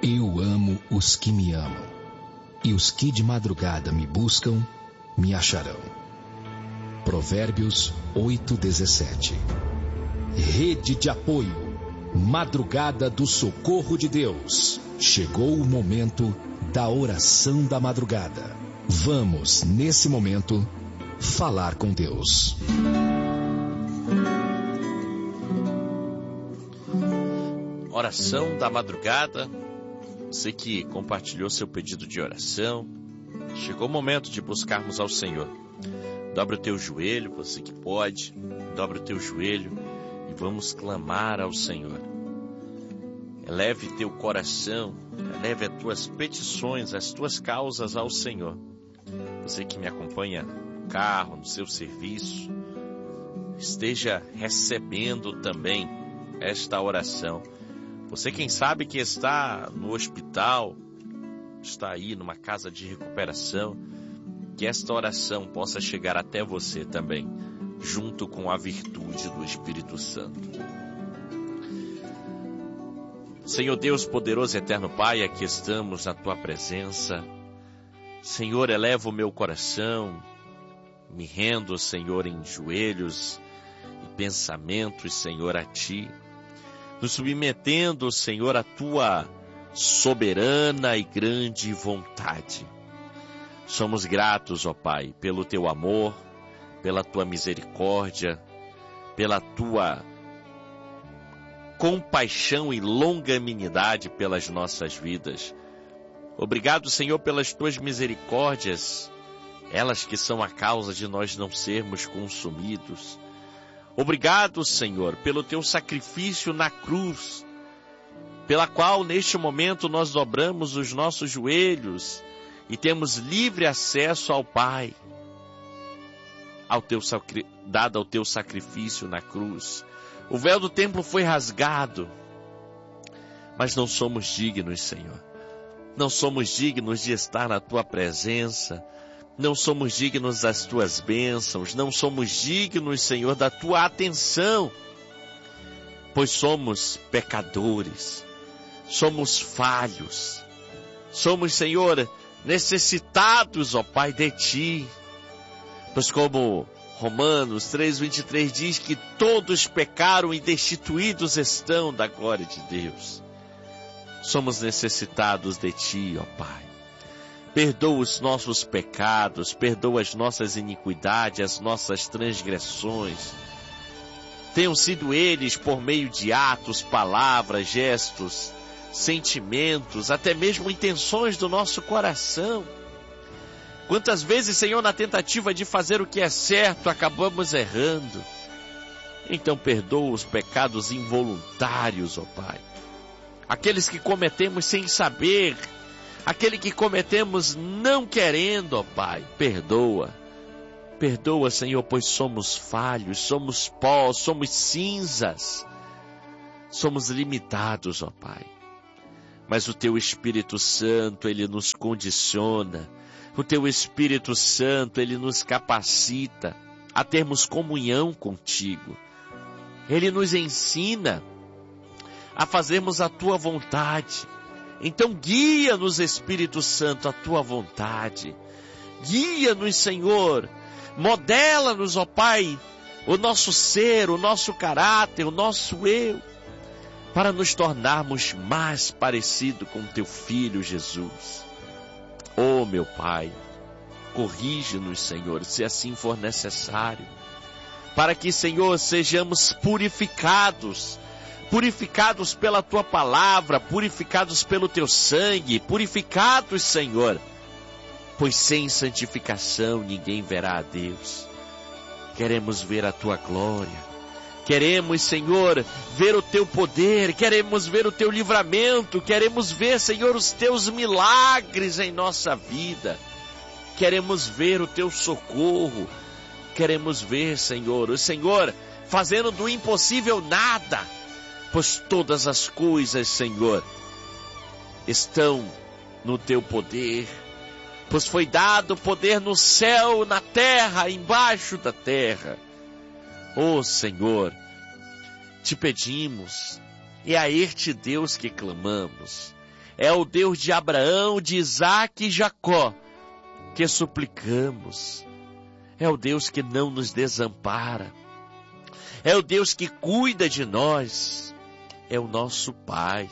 Eu amo os que me amam, e os que de madrugada me buscam, me acharão. Provérbios 8:17. Rede de apoio, Madrugada do Socorro de Deus. Chegou o momento da oração da madrugada. Vamos, nesse momento, falar com Deus. Oração da madrugada. Você que compartilhou seu pedido de oração, chegou o momento de buscarmos ao Senhor. Dobre o teu joelho, você que pode, dobre o teu joelho e vamos clamar ao Senhor. Eleve teu coração, eleve as tuas petições, as tuas causas ao Senhor. Você que me acompanha no carro, no seu serviço, esteja recebendo também esta oração. Você, quem sabe, que está no hospital, está aí numa casa de recuperação, que esta oração possa chegar até você também, junto com a virtude do Espírito Santo. Senhor Deus poderoso e eterno Pai, aqui estamos na Tua presença. Senhor, eleva o meu coração, me rendo, Senhor, em joelhos e pensamentos, Senhor, a Ti. Nos submetendo, Senhor, à Tua soberana e grande vontade. Somos gratos, ó Pai, pelo Teu amor, pela Tua misericórdia, pela Tua compaixão e longanimidade pelas nossas vidas. Obrigado, Senhor, pelas Tuas misericórdias, elas que são a causa de nós não sermos consumidos. Obrigado, Senhor, pelo Teu sacrifício na cruz, pela qual neste momento nós dobramos os nossos joelhos e temos livre acesso ao Pai, dado ao Teu sacrifício na cruz. O véu do templo foi rasgado, mas não somos dignos, Senhor. Não somos dignos de estar na Tua presença. Não somos dignos das Tuas bênçãos, não somos dignos, Senhor, da Tua atenção, pois somos pecadores, somos falhos, somos, Senhor, necessitados, ó Pai, de Ti, pois como Romanos 3:23 diz que todos pecaram e destituídos estão da glória de Deus. Somos necessitados de Ti, ó Pai. Perdoa os nossos pecados, perdoa as nossas iniquidades, as nossas transgressões. Tenham sido eles por meio de atos, palavras, gestos, sentimentos, até mesmo intenções do nosso coração. Quantas vezes, Senhor, na tentativa de fazer o que é certo, acabamos errando. Então perdoa os pecados involuntários, ó Pai. Aqueles que cometemos sem saber, aquele que cometemos não querendo, ó Pai, perdoa. Perdoa, Senhor, pois somos falhos, somos pó, somos cinzas. Somos limitados, ó Pai. Mas o Teu Espírito Santo, Ele nos condiciona. O Teu Espírito Santo, Ele nos capacita a termos comunhão contigo. Ele nos ensina a fazermos a Tua vontade. Então guia-nos, Espírito Santo, a Tua vontade. Guia-nos, Senhor. Modela-nos, ó Pai, o nosso ser, o nosso caráter, o nosso eu, para nos tornarmos mais parecidos com Teu Filho Jesus. Oh, meu Pai, corrige-nos, Senhor, se assim for necessário, para que, Senhor, sejamos purificados pela Tua palavra, purificados pelo Teu sangue, purificados, Senhor, pois sem santificação ninguém verá a Deus. Queremos ver a Tua glória, queremos, Senhor, ver o Teu poder, queremos ver o Teu livramento, queremos ver, Senhor, os Teus milagres em nossa vida, queremos ver o Teu socorro, queremos ver, Senhor, o Senhor fazendo do impossível nada, pois todas as coisas, Senhor, estão no Teu poder, pois foi dado poder no céu, na terra, embaixo da terra. Ó Senhor, Te pedimos, é a Este Deus que clamamos, é o Deus de Abraão, de Isaque e Jacó, que suplicamos. É o Deus que não nos desampara. É o Deus que cuida de nós. É o nosso Pai.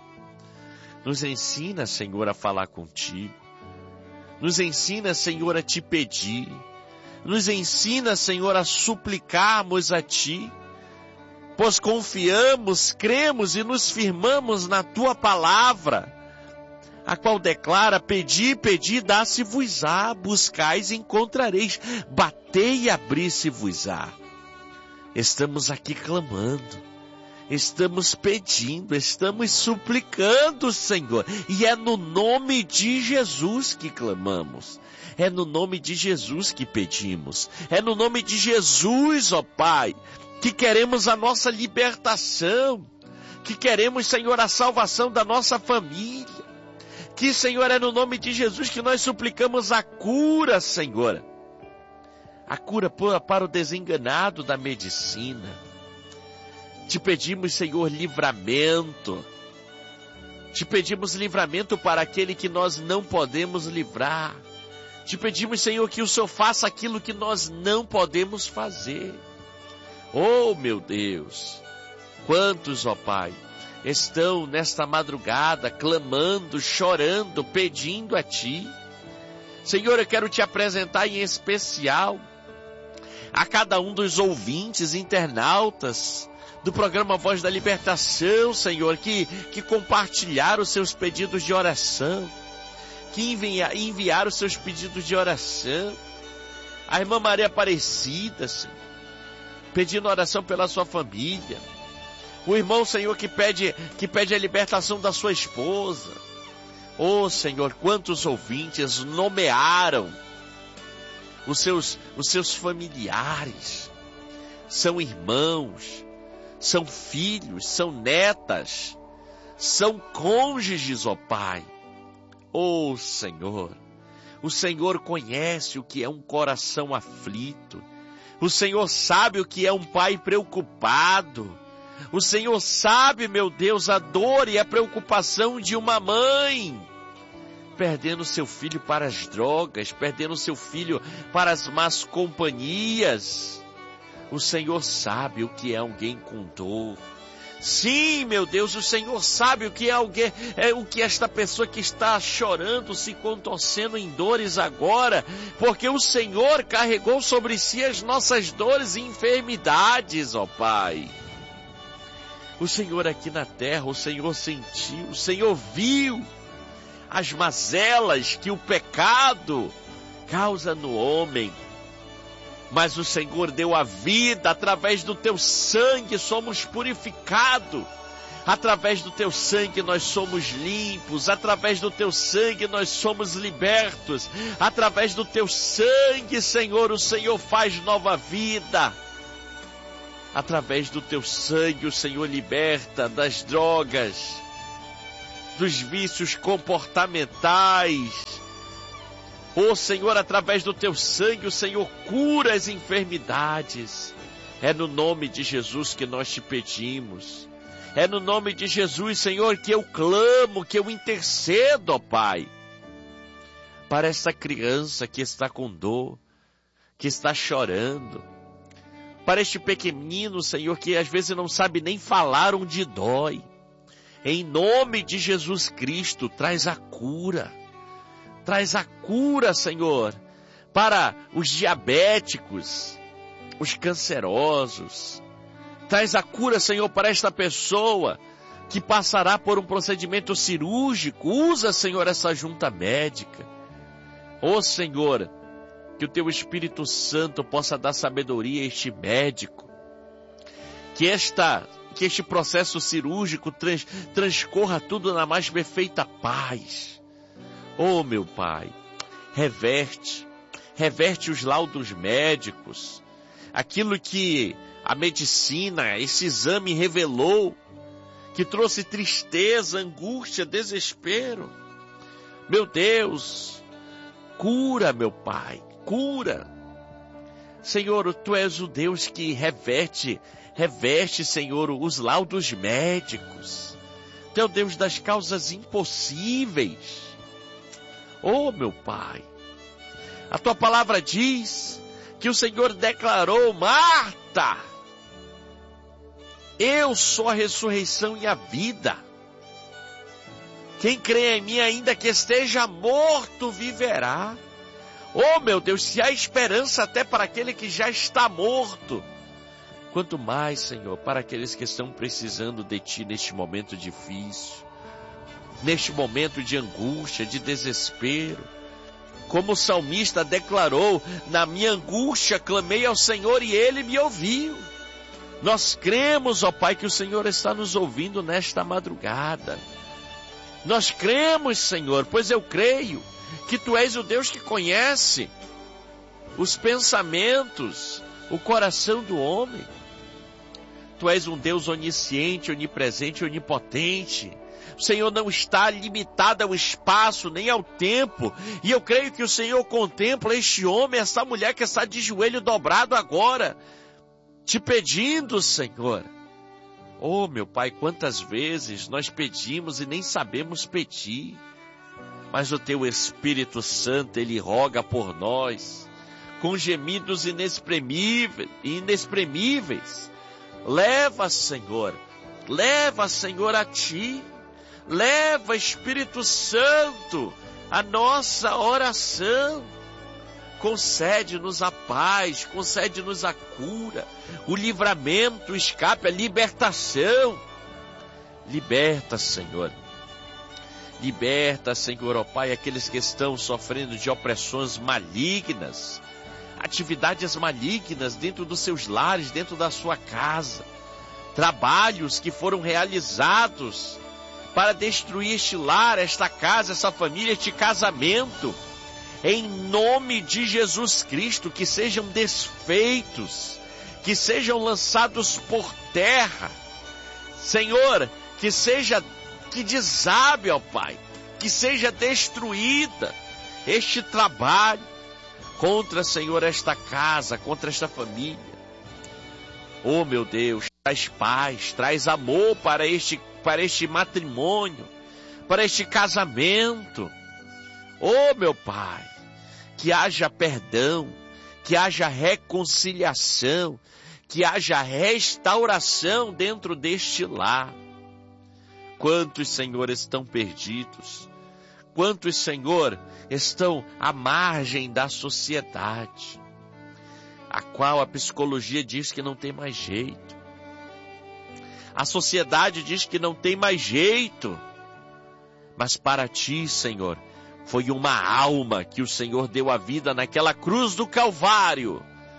Nos ensina, Senhor, a falar contigo. Nos ensina, Senhor, a te pedir. Nos ensina, Senhor, a suplicarmos a ti. Pois confiamos, cremos e nos firmamos na tua palavra, a qual declara: pedi, pedi, dá-se-vos-á, buscais e encontrareis, batei e abri-se-vos-á. Estamos aqui clamando, estamos pedindo, estamos suplicando, Senhor, e é no nome de Jesus que clamamos, é no nome de Jesus que pedimos, é no nome de Jesus, ó Pai, que queremos a nossa libertação, que queremos, Senhor, a salvação da nossa família, que, Senhor, é no nome de Jesus que nós suplicamos a cura, Senhor, a cura para o desenganado da medicina. Te pedimos, Senhor, livramento, te pedimos livramento para aquele que nós não podemos livrar, te pedimos, Senhor, que o Senhor faça aquilo que nós não podemos fazer. Oh, meu Deus, quantos, ó Pai, estão nesta madrugada clamando, chorando, pedindo a Ti. Senhor, eu quero Te apresentar em especial a cada um dos ouvintes, internautas do programa Voz da Libertação, Senhor, que compartilharam os seus pedidos de oração, que enviaram os seus pedidos de oração. A irmã Maria Aparecida, Senhor, pedindo oração pela sua família. O irmão, Senhor, que pede a libertação da sua esposa. Oh, Senhor, quantos ouvintes nomearam os seus familiares. São irmãos, são filhos, são netas, são cônjuges, ó Pai. Oh, Senhor, o Senhor conhece o que é um coração aflito. O Senhor sabe o que é um pai preocupado. O Senhor sabe, meu Deus, a dor e a preocupação de uma mãe perdendo seu filho para as drogas, perdendo seu filho para as más companhias. O Senhor sabe o que é alguém com dor. Sim, meu Deus, o Senhor sabe o que o que esta pessoa que está chorando, se contorcendo em dores agora, porque o Senhor carregou sobre si as nossas dores e enfermidades, ó Pai. O Senhor aqui na terra, o Senhor sentiu, o Senhor viu as mazelas que o pecado causa no homem. Mas o Senhor deu a vida, através do teu sangue somos purificados, através do teu sangue nós somos limpos, através do teu sangue nós somos libertos, através do teu sangue, Senhor, o Senhor faz nova vida, através do teu sangue o Senhor liberta das drogas, dos vícios comportamentais. Oh, Senhor, através do teu sangue, o Senhor cura as enfermidades. É no nome de Jesus que nós te pedimos. É no nome de Jesus, Senhor, que eu clamo, que eu intercedo, ó Pai, para essa criança que está com dor, que está chorando, para este pequenino, Senhor, que às vezes não sabe nem falar onde dói. Em nome de Jesus Cristo, traz a cura. Traz a cura, Senhor, para os diabéticos, os cancerosos. Traz a cura, Senhor, para esta pessoa que passará por um procedimento cirúrgico. Usa, Senhor, essa junta médica. Ó Senhor, que o teu Espírito Santo possa dar sabedoria a este médico. Que este processo cirúrgico transcorra tudo na mais perfeita paz. Oh, meu Pai, reverte os laudos médicos, aquilo que a medicina, esse exame revelou, que trouxe tristeza, angústia, desespero. Meu Deus, cura, meu Pai, cura. Senhor, Tu és o Deus que reverte, Senhor, os laudos médicos. Tu é o Deus das causas impossíveis. Oh, meu Pai, a tua palavra diz que o Senhor declarou: Marta, eu sou a ressurreição e a vida. Quem crê em mim, ainda que esteja morto, viverá. Oh, meu Deus, se há esperança até para aquele que já está morto, quanto mais, Senhor, para aqueles que estão precisando de Ti neste momento difícil, neste momento de angústia, de desespero. Como o salmista declarou: na minha angústia clamei ao Senhor e Ele me ouviu. Nós cremos, ó Pai, que o Senhor está nos ouvindo nesta madrugada. Nós cremos, Senhor, pois eu creio que Tu és o Deus que conhece os pensamentos, o coração do homem. Tu és um Deus onisciente, onipresente, onipotente. O Senhor não está limitado ao espaço, nem ao tempo. E eu creio que o Senhor contempla este homem, essa mulher que está de joelho dobrado agora, te pedindo, Senhor. Oh, meu Pai, quantas vezes nós pedimos e nem sabemos pedir. Mas o Teu Espírito Santo, Ele roga por nós, com gemidos inexprimíveis. Leva, Senhor, a Ti. Leva, Espírito Santo, a nossa oração. Concede-nos a paz, concede-nos a cura, o livramento, o escape, a libertação. Liberta, Senhor. Liberta, Senhor, ó Pai, aqueles que estão sofrendo de opressões malignas, atividades malignas dentro dos seus lares, dentro da sua casa, trabalhos que foram realizados para destruir este lar, esta casa, essa família, este casamento. Em nome de Jesus Cristo, que sejam desfeitos, que sejam lançados por terra. Senhor, que desabe, ó Pai, que seja destruída este trabalho contra, Senhor, esta casa, contra esta família. Oh, meu Deus, traz paz, traz amor para este matrimônio, para este casamento. Oh, meu Pai, que haja perdão, que haja reconciliação, que haja restauração dentro deste lar. Quantos, Senhor, estão perdidos? Quantos, Senhor, estão à margem da sociedade, a qual a psicologia diz que não tem mais jeito. A sociedade diz que não tem mais jeito. Mas para Ti, Senhor, foi uma alma que o Senhor deu a vida naquela cruz do Calvário.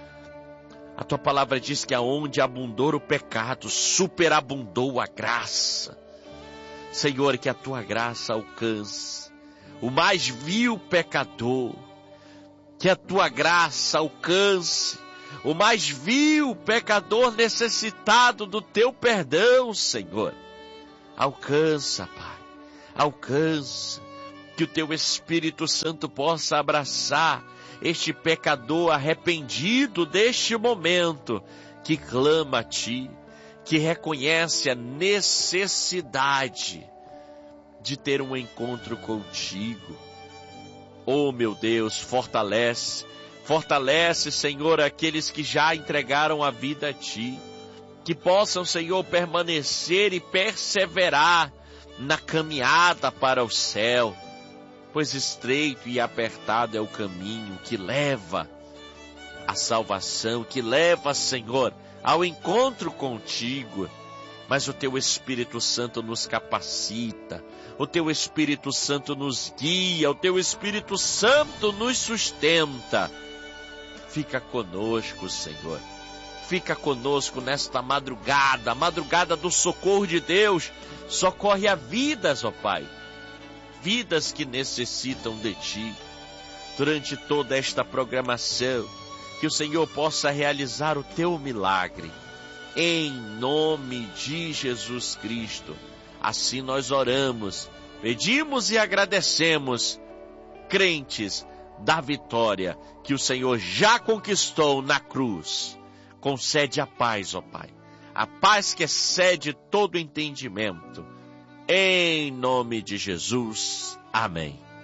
A Tua palavra diz que aonde abundou o pecado, superabundou a graça. Senhor, que a Tua graça alcance o mais vil pecador. Que a Tua graça alcance o mais vil pecador necessitado do Teu perdão, Senhor. Alcança, Pai, alcança. Que o Teu Espírito Santo possa abraçar este pecador arrependido deste momento, que clama a Ti, que reconhece a necessidade de ter um encontro contigo. Oh, meu Deus, fortalece, Senhor, aqueles que já entregaram a vida a Ti, que possam, Senhor, permanecer e perseverar na caminhada para o céu, pois estreito e apertado é o caminho que leva à salvação, que leva, Senhor, ao encontro contigo. Mas o Teu Espírito Santo nos capacita, o Teu Espírito Santo nos guia, o Teu Espírito Santo nos sustenta. Fica conosco, Senhor. Fica conosco nesta madrugada, a madrugada do socorro de Deus. Socorre a vidas, ó Pai, vidas que necessitam de Ti. Durante toda esta programação, que o Senhor possa realizar o Teu milagre. Em nome de Jesus Cristo. Assim nós oramos, pedimos e agradecemos, crentes da vitória que o Senhor já conquistou na cruz. Concede a paz, ó Pai, a paz que excede todo entendimento. Em nome de Jesus. Amém.